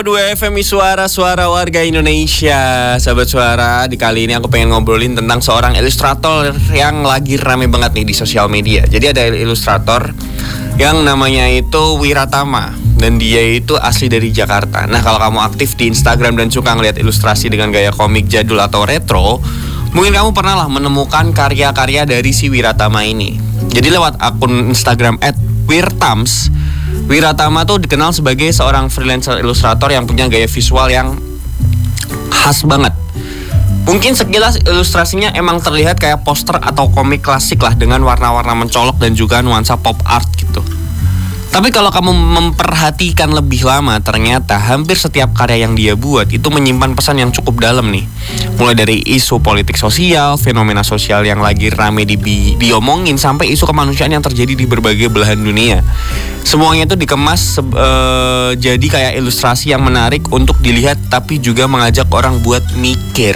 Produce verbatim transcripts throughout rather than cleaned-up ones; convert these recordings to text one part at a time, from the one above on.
Dua F M Suara Suara Warga Indonesia. Sahabat Suara, di kali ini aku pengen ngobrolin tentang seorang ilustrator yang lagi rame banget nih di sosial media. Jadi ada ilustrator yang namanya itu Wiratama, dan dia itu asli dari Jakarta. Nah, kalau kamu aktif di Instagram dan suka ngeliat ilustrasi dengan gaya komik jadul atau retro, mungkin kamu pernah lah menemukan karya-karya dari si Wiratama ini. Jadi lewat akun Instagram et wirtams, Wiratama tuh dikenal sebagai seorang freelancer ilustrator yang punya gaya visual yang khas banget. Mungkin sekilas ilustrasinya emang terlihat kayak poster atau komik klasik lah, dengan warna-warna mencolok dan juga nuansa pop art gitu. Tapi kalau kamu memperhatikan lebih lama, ternyata hampir setiap karya yang dia buat itu menyimpan pesan yang cukup dalam nih. Mulai dari isu politik sosial, fenomena sosial yang lagi rame di, diomongin, sampai isu kemanusiaan yang terjadi di berbagai belahan dunia. Semuanya itu dikemas se- uh, jadi kayak ilustrasi yang menarik untuk dilihat, tapi juga mengajak orang buat mikir.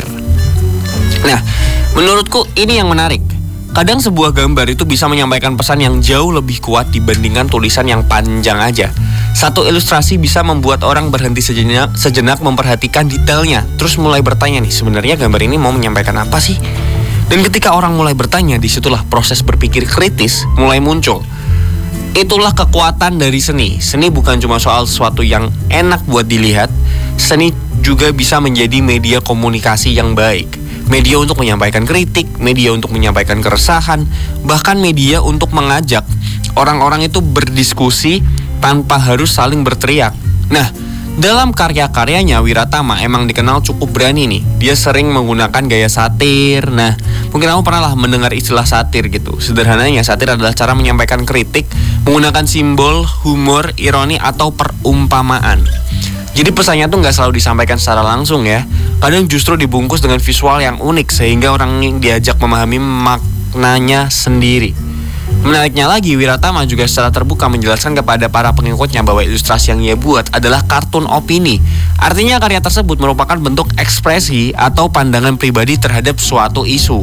Nah, menurutku ini yang menarik. Kadang sebuah gambar itu bisa menyampaikan pesan yang jauh lebih kuat dibandingkan tulisan yang panjang aja. Satu ilustrasi bisa membuat orang berhenti sejenak, sejenak memperhatikan detailnya, terus mulai bertanya nih, sebenarnya gambar ini mau menyampaikan apa sih? Dan ketika orang mulai bertanya, disitulah proses berpikir kritis mulai muncul. Itulah kekuatan dari seni. Seni bukan cuma soal sesuatu yang enak buat dilihat. Seni juga bisa menjadi media komunikasi yang baik. Media untuk menyampaikan kritik, media untuk menyampaikan keresahan, bahkan media untuk mengajak orang-orang itu berdiskusi tanpa harus saling berteriak. Nah, dalam karya-karyanya Wiratama emang dikenal cukup berani nih. Dia sering menggunakan gaya satir. Nah, mungkin kamu pernah lah mendengar istilah satir gitu. Sederhananya, satir adalah cara menyampaikan kritik menggunakan simbol, humor, ironi, atau perumpamaan. Jadi pesannya tuh gak selalu disampaikan secara langsung ya. Kadang justru dibungkus dengan visual yang unik, sehingga orang yang diajak memahami maknanya sendiri. Menariknya lagi, Wiratama juga secara terbuka menjelaskan kepada para pengikutnya bahwa ilustrasi yang ia buat adalah kartun opini. Artinya karya tersebut merupakan bentuk ekspresi atau pandangan pribadi terhadap suatu isu.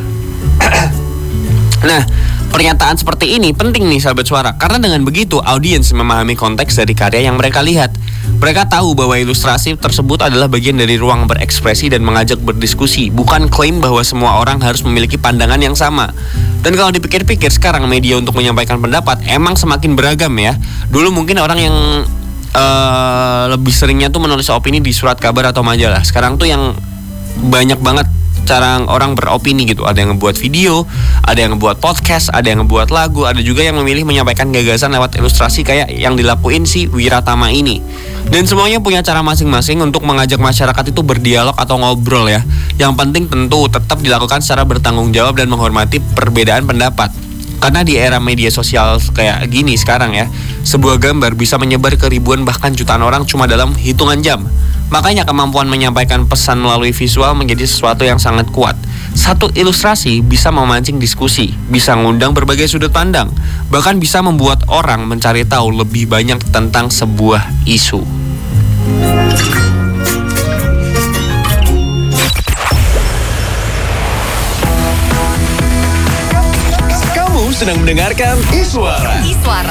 Nah, pernyataan seperti ini penting nih sahabat suara, karena dengan begitu audiens memahami konteks dari karya yang mereka lihat. Mereka tahu bahwa ilustrasi tersebut adalah bagian dari ruang berekspresi dan mengajak berdiskusi, bukan klaim bahwa semua orang harus memiliki pandangan yang sama. Dan kalau dipikir-pikir, sekarang media untuk menyampaikan pendapat emang semakin beragam ya. Dulu mungkin orang yang uh, lebih seringnya tuh menulis opini di surat kabar atau majalah. Sekarang tuh yang banyak banget cara orang beropini gitu. Ada yang ngebuat video, ada yang ngebuat podcast, ada yang ngebuat lagu, ada juga yang memilih menyampaikan gagasan lewat ilustrasi kayak yang dilakuin si Wiratama ini. Dan semuanya punya cara masing-masing untuk mengajak masyarakat itu berdialog atau ngobrol ya. Yang penting tentu tetap dilakukan secara bertanggung jawab dan menghormati perbedaan pendapat. Karena di era media sosial kayak gini sekarang ya, sebuah gambar bisa menyebar ke ribuan bahkan jutaan orang cuma dalam hitungan jam. Makanya kemampuan menyampaikan pesan melalui visual menjadi sesuatu yang sangat kuat. Satu ilustrasi bisa memancing diskusi, bisa ngundang berbagai sudut pandang, bahkan bisa membuat orang mencari tahu lebih banyak tentang sebuah isu. Kamu sedang mendengarkan Iswara. Iswara.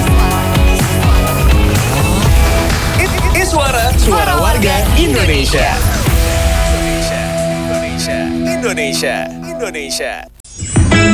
Iswara, suara warga Indonesia. Indonesia, Indonesia, Indonesia, Indonesia.